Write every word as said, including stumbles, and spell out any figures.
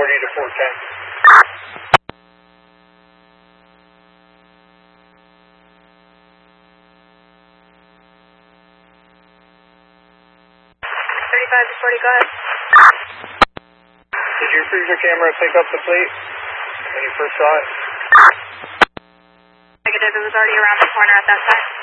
forty to four ten. thirty-five to forty, go ahead. Did your cruiser camera pick up the plate when you first saw it? Negative, it was already around the corner at that time.